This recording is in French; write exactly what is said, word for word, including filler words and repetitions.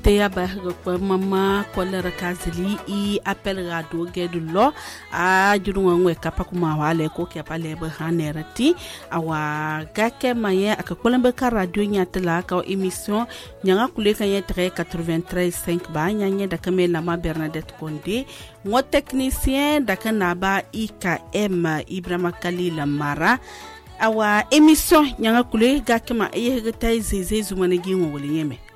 te abarga kwa mama kwa lera kazili i appel radio gedulo a jurunga ngwe kapa kuma wale ko ke pale be hanerati awa gake maye akakolembe ka radio nyatela ka emission nyanga kuleka yetre quatre-vingt-treize cinq ba nyanye da kamela ma Bernadette Konde mo technicien da kanaba I K M Ibrahima Kalila Mara awa emission nyanga kule gake ma yehegata zeze zumane ginwo wole yeme